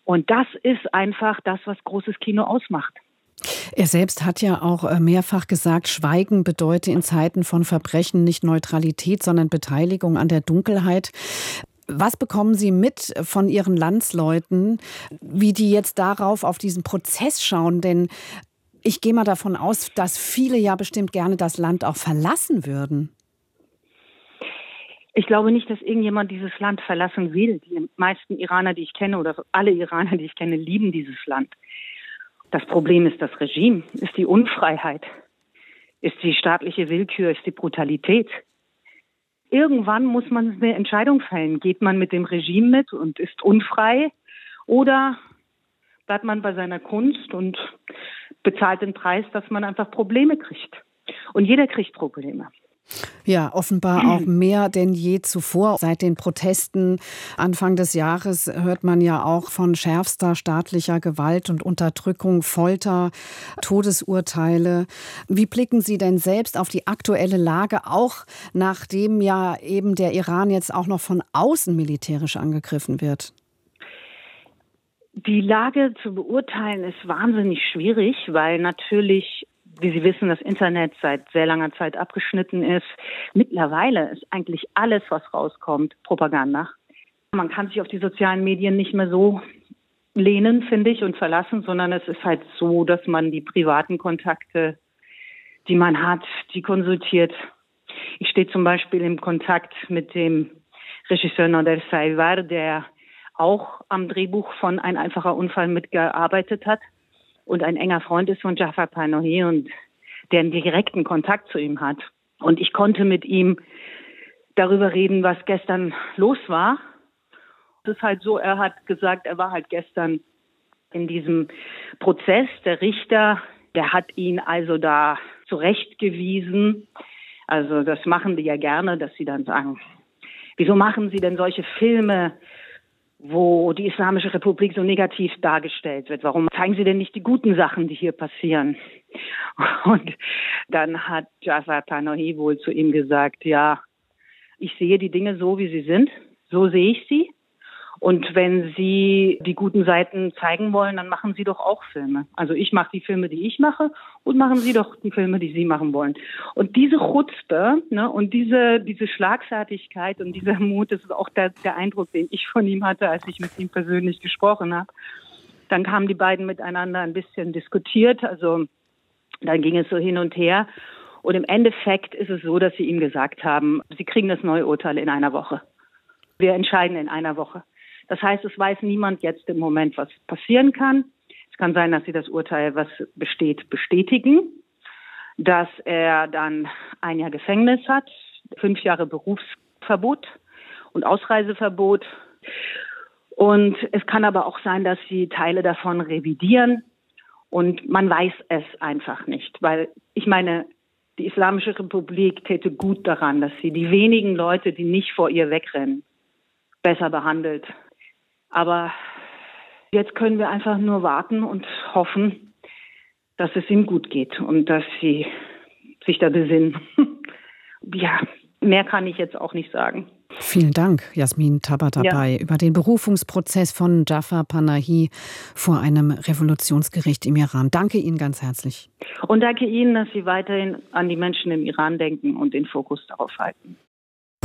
Und das ist einfach das, was großes Kino ausmacht. Er selbst hat ja auch mehrfach gesagt, Schweigen bedeute in Zeiten von Verbrechen nicht Neutralität, sondern Beteiligung an der Dunkelheit. Was bekommen Sie mit von Ihren Landsleuten, wie die jetzt auf diesen Prozess schauen? Denn ich gehe mal davon aus, dass viele ja bestimmt gerne das Land auch verlassen würden. Ich glaube nicht, dass irgendjemand dieses Land verlassen will. Die meisten Iraner, die ich kenne, oder alle Iraner, die ich kenne, lieben dieses Land. Das Problem ist das Regime, ist die Unfreiheit, ist die staatliche Willkür, ist die Brutalität. Irgendwann muss man eine Entscheidung fällen. Geht man mit dem Regime mit und ist unfrei oder bleibt man bei seiner Kunst und bezahlt den Preis, dass man einfach Probleme kriegt. Und jeder kriegt Probleme. Ja, offenbar auch mehr denn je zuvor. Seit den Protesten Anfang des Jahres hört man ja auch von schärfster staatlicher Gewalt und Unterdrückung, Folter, Todesurteile. Wie blicken Sie denn selbst auf die aktuelle Lage, auch nachdem ja eben der Iran jetzt auch noch von außen militärisch angegriffen wird? Die Lage zu beurteilen ist wahnsinnig schwierig, weil natürlich, wie Sie wissen, das Internet seit sehr langer Zeit abgeschnitten ist. Mittlerweile ist eigentlich alles, was rauskommt, Propaganda. Man kann sich auf die sozialen Medien nicht mehr so lehnen, finde ich, und verlassen, sondern es ist halt so, dass man die privaten Kontakte, die man hat, die konsultiert. Ich stehe zum Beispiel im Kontakt mit dem Regisseur Nader Sayvar, der auch am Drehbuch von Ein einfacher Unfall mitgearbeitet hat und ein enger Freund ist von Jafar Panahi und der einen direkten Kontakt zu ihm hat. Und ich konnte mit ihm darüber reden, was gestern los war. Es ist halt so, er hat gesagt, er war halt gestern in diesem Prozess. Der Richter, der hat ihn also da zurechtgewiesen. Also das machen die ja gerne, dass sie dann sagen, wieso machen Sie denn solche Filme, wo die Islamische Republik so negativ dargestellt wird? Warum zeigen Sie denn nicht die guten Sachen, die hier passieren? Und dann hat Jafar Panahi wohl zu ihm gesagt, ja, ich sehe die Dinge so, wie sie sind, so sehe ich sie. Und wenn Sie die guten Seiten zeigen wollen, dann machen Sie doch auch Filme. Also ich mache die Filme, die ich mache, und machen Sie doch die Filme, die Sie machen wollen. Und diese Chutzpe, ne, und diese Schlagfertigkeit und dieser Mut, das ist auch der Eindruck, den ich von ihm hatte, als ich mit ihm persönlich gesprochen habe. Dann haben die beiden miteinander ein bisschen diskutiert, also dann ging es so hin und her. Und im Endeffekt ist es so, dass sie ihm gesagt haben, Sie kriegen das neue Urteil in einer Woche. Wir entscheiden in einer Woche. Das heißt, es weiß niemand jetzt im Moment, was passieren kann. Es kann sein, dass sie das Urteil, was besteht, bestätigen, dass er dann 1 Jahr Gefängnis hat, 5 Jahre Berufsverbot und Ausreiseverbot. Und es kann aber auch sein, dass sie Teile davon revidieren. Und man weiß es einfach nicht, weil ich meine, die Islamische Republik täte gut daran, dass sie die wenigen Leute, die nicht vor ihr wegrennen, besser behandelt. Aber jetzt können wir einfach nur warten und hoffen, dass es ihm gut geht und dass sie sich da besinnen. Ja, mehr kann ich jetzt auch nicht sagen. Vielen Dank, Jasmin Tabatabai, über den Berufungsprozess von Jafar Panahi vor einem Revolutionsgericht im Iran. Danke Ihnen ganz herzlich. Und danke Ihnen, dass Sie weiterhin an die Menschen im Iran denken und den Fokus darauf halten.